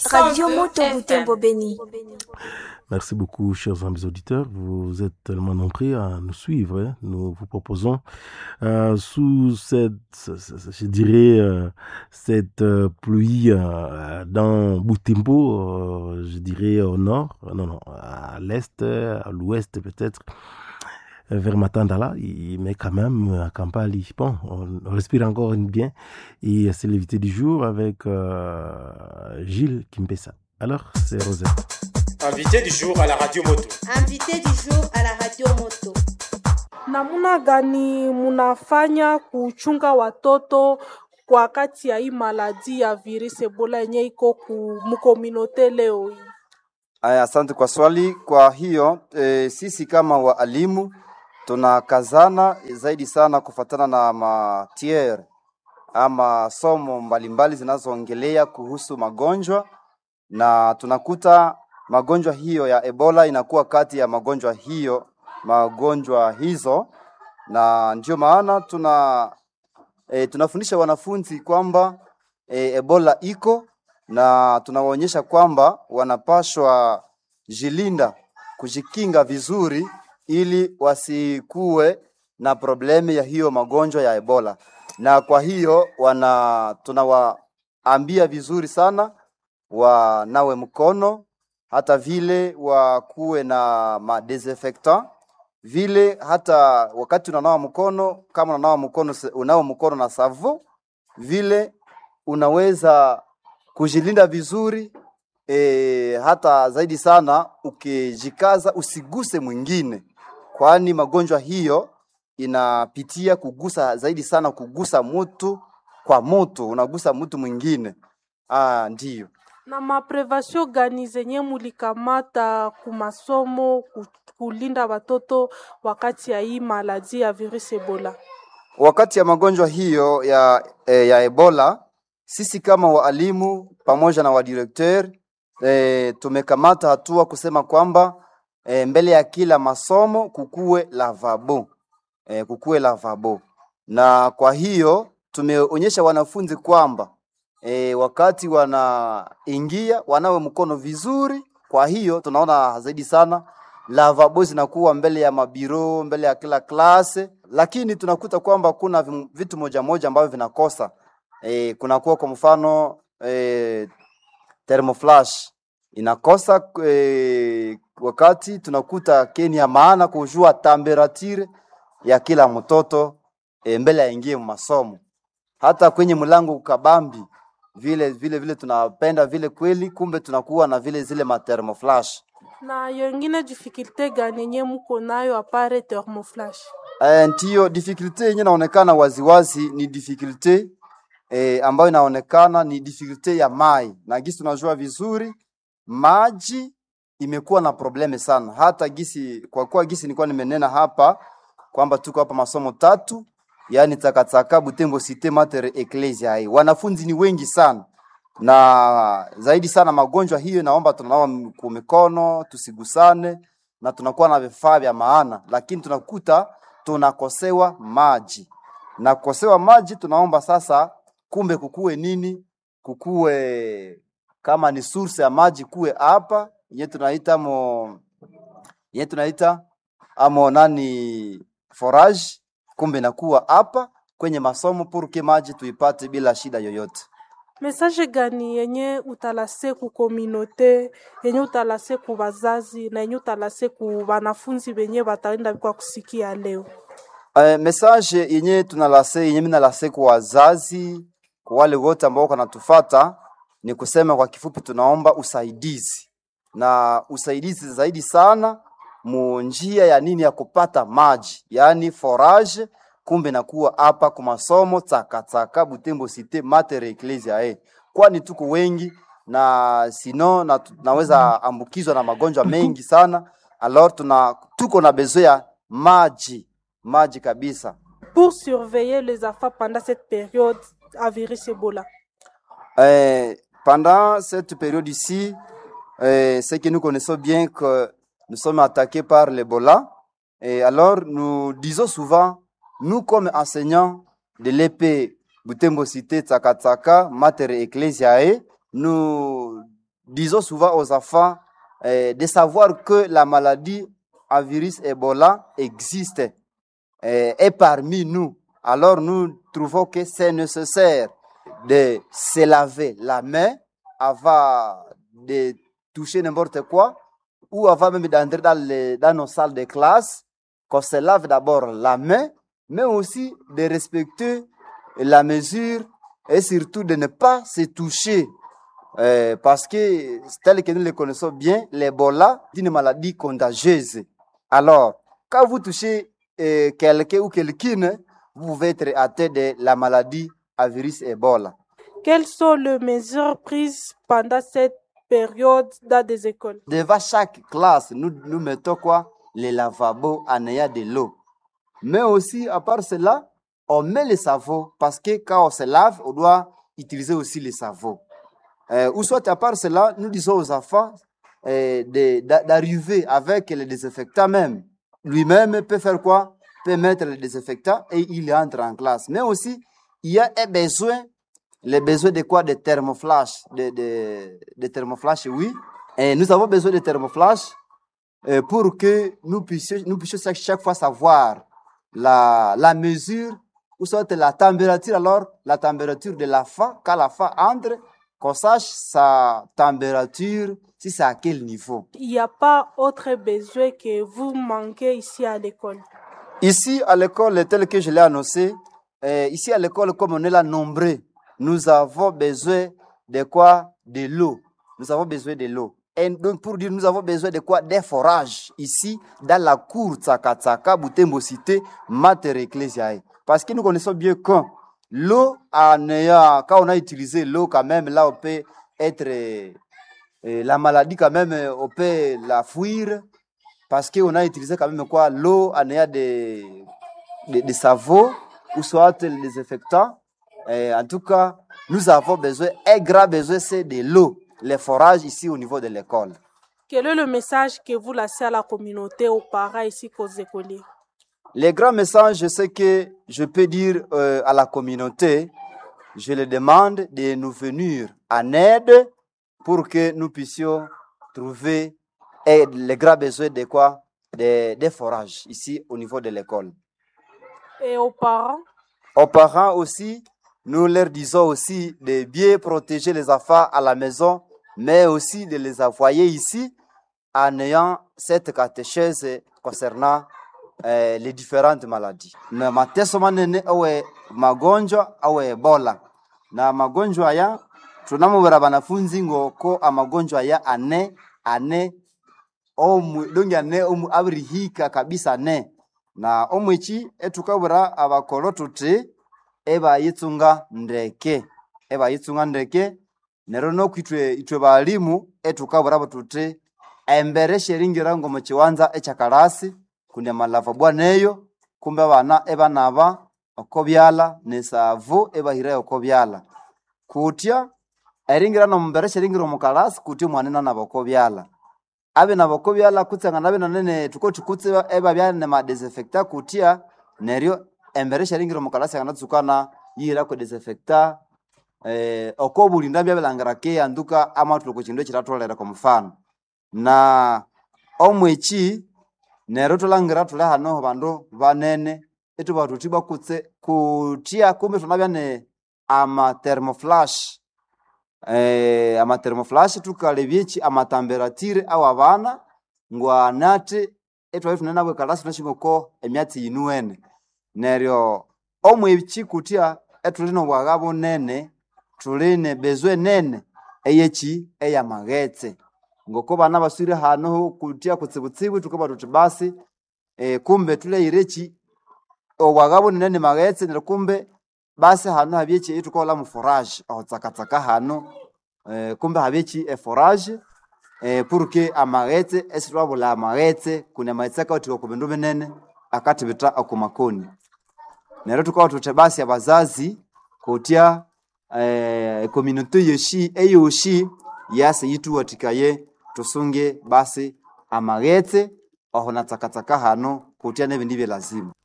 Radio Moto Butembo Béni. Merci beaucoup, chers amis auditeurs. Vous êtes tellement nombreux à nous suivre. Hein. Nous vous proposons, sous cette pluie dans Butembo, je dirais au nord, non, à l'est, à l'ouest peut-être, vers Matandala, mais quand même à Kampali. Bon, on respire encore bien. Et c'est l'invité du jour avec Gilles Kimpesa. Alors, c'est Rosette. Invité du jour à la Radio Moto. Invité du jour à la Radio Moto. Namuna gani munafanya kuchunga watoto kwa kati ya hii maladi ya virusi Ebola yenye iko mkominote leo hii? Aya, asante kwa swali. Kwa hiyo sisi kama waalimu tunakazana zaidi sana kufatana na matiere ama somo mbalimbali zinazoongelea kuhusu magonjwa, na tunakuta magonjwa hiyo ya Ebola inakuwa kati ya magonjwa hizo, na ndio maana tunafundisha wanafunzi kwamba Ebola iko, na tunawaonyesha kwamba wanapashwa jilinda, kujikinga vizuri ili wasikue na probleme ya hiyo magonjwa ya Ebola. Na kwa hiyo tunawaambia vizuri sana wanawe mkono, hata vile wakuwe na madesinfectant, vile hata wakati unanawa mkono, kama unanawa mkono na savo, vile unaweza kujilinda vizuri, hata zaidi sana ukijikaza usiguse mwingine, kwani magonjwa hiyo inapitia kugusa zaidi sana, kugusa mtu kwa mtu, unagusa mtu mwingine. Ndiyo. Na maprevasio gani zenye mulikamata kumasomo kulinda watoto wakati ya hii maladi ya virusi Ebola? Wakati ya magonjwa hiyo ya Ebola, sisi kama waalimu pamoja na wadirekteur tumekamata hatua kusema kwamba mbele ya kila masomo kukuwe lavabo. Na kwa hiyo tumeonyesha wanafunzi kwamba wakati wanaingia wanawe mkono vizuri. Kwa hiyo tunaona zaidi sana lavabo zinakuwa mbele ya mabiro, mbele ya kila klase, lakini tunakuta kwamba kuna vitu moja ambavyo vinakosa. Kunakuwa kwa mfano thermoflash inakosa, wakati tunakuta keni ya maana kujua temperature ya kila mtoto mbele aingie masomo. Hata kwenye mlango kabambi vile tunapenda vile kweli, kumbe tunakuwa na vile zile thermoflash. Na yengine difficulty gani yenye mko nayo apare thermoflash? Ndio difficulty yenye inaonekana waziwazi ni difficulty ambayo inaonekana ni difficulty ya mai. Na gisi tunajua vizuri maji imekuwa na probleme sana. Hata gisi nilikuwa nimenena hapa kwamba tuko hapa masomo 3, yani Takataka, Butembo Cité, Mater Ecclesia. Wanafunzi ni wengi sana, na zaidi sana magonjwa hiyo naomba tunanawa mikono, tusigusane, na tunakuwa na vifaa vya maana, lakini tunakuta tunakosewa maji. Na kukosewa maji tunaomba sasa kumbe kukue kama ni source ya maji kuwe hapa, yenye tunaita forage, kumbe nakuwa hapa kwenye masomo purke maji tuipate bila shida yoyote. Message gani yenye utalase ku communauté, yenye utalase ku bazazi, na yenye utalase ku wanafunzi wenye wataenda kwa kusikia leo? Message yenye mimi nalase kwa wazazi, kwa wale wote ambao wanatufuata, ni kusema kwa kifupi tunaomba usaidizi. Na usaidizi zaidi sana njia ya nini ya kupata maji, yani forage, kumbe nakuwa hapa kwa masomo Takataka, Butembo Cité, Mater Ecclesia. Kwani tuko wengi na naweza ambukizwa na magonjwa mengi sana. Alors tuko na besoin ya maji kabisa. Pour surveiller les enfants pendant cette période à virus Ebola. Pendant cette période ici, c'est que nous connaissons bien que nous sommes attaqués par l'Ebola. Et alors, nous disons souvent, nous comme enseignants de l'EP Butembo Cité, Takataka, Mater Ecclesia, nous disons souvent aux enfants de savoir que la maladie à virus Ebola existe et parmi nous. Alors nous trouvons que c'est nécessaire de se laver la main avant de toucher n'importe quoi ou avant même d'entrer dans nos salles de classe, qu'on se lave d'abord la main, mais aussi de respecter la mesure et surtout de ne pas se toucher. Parce que, tel que nous le connaissons bien, l'Ebola est une maladie contagieuse. Alors, quand vous touchez quelqu'un ou quelqu'un, vous pouvez être atteint de la maladie à virus Ebola. Quelles sont les mesures prises pendant cette période dans des écoles? Devant chaque classe, nous mettons quoi? Les lavabos en ayant de l'eau. Mais aussi, à part cela, on met le savon parce que quand on se lave, on doit utiliser aussi le savon. Ou soit à part cela, nous disons aux enfants d'arriver avec le désinfectant même. Lui-même peut faire quoi? Peut mettre le désinfectant et il entre en classe. Mais aussi, il y a un besoin, le besoin de quoi? De thermoflash. De thermoflash, oui. Et nous avons besoin de thermoflash pour que nous puissions chaque fois savoir la mesure ou soit la température. Alors, la température de l'enfant, quand l'enfant entre, qu'on sache sa température, si c'est à quel niveau. Il n'y a pas autre besoin que vous manquez ici à l'école? Ici à l'école, tel que je l'ai annoncé, ici à l'école, comme on est là nombreux, nous avons besoin de quoi? De l'eau. Nous avons besoin de l'eau. Et donc pour dire, nous avons besoin de quoi? Des forages ici, dans la cour Tsaka, Butembo Cité, Mater Ecclesiae. Parce que nous connaissons bien que l'eau, quand on a utilisé l'eau, quand même, là, on peut être, la maladie, quand même, on peut la fuir. Parce qu'on a utilisé quand même quoi? L'eau en ayant des savons, ou soit des désinfectants. En tout cas, nous avons besoin, un grand besoin, c'est de l'eau. Les forages ici au niveau de l'école. Quel est le message que vous laissez à la communauté, aux parents ici, aux écoliers? Les grands messages, je sais que je peux dire à la communauté, je les demande de nous venir en aide pour que nous puissions trouver les grands besoins de quoi? Des forages ici au niveau de l'école. Et aux parents? Aux parents aussi, nous leur disons aussi de bien protéger les enfants à la maison, mais aussi de les envoyer ici en ayant cette catéchèse concernant les différentes maladies. Na mateso manene awe magonjwa awe Ebola. Na magonjwa ya tunamubera banafunzi ngoko amagonjwa ya ane dongi ane abirihika kabisa ne. Na omwechi etukabura abakolo tuti eba yitsunga ndeke nero no itwe balimu etukabura batuti embere sheringira ngo mu kiwanza echakarasi kundi malava bwaneyo kumbe abana ebanaba okobyala nesavu ebahira okobyala kutya eringira no mbere sheringira mu karasi kutya mwanena nabokobyala abe nabokobyala kutsanga nabe nanene tukotsikutse eba byane ma desinfecta kutya neryo embere sheringira mu karasi anatsukana yira ko desinfecta okobulinda byabelangirake anduka amatulo kindo kiratolera kwa mfano na omwechi nero tulangira tula hano bandu banene etu batuti bakutse kutia kumbe tunabyane ama thermoflash tukalebyechi ama temperature awa bana ngwanate etu tunena bwe kalasi tunashimoko emyatsi inuene neryo omwechi kutia etu lino bwagabo nene tuline bezwe nene eyechi eya magetse ngoko bana basuri hano kutia kutsibutsibu tukoba tutibasi kumbe tule irechi owagabo nene magetse nero kumbe basi hano habyechi tukola mu forage aho tsakatsaka hano kumbe habyechi forage pour que amagetse esirwabula amagetse kuna maitsaka otiko kubindu binene akati bita akumakoni nero tukoba tutibasi abazazi kutia communauté yeshi yase yitu watikaye tusunge basi amagetse aho natsakatsaka hano kutia nebindi bye lazima.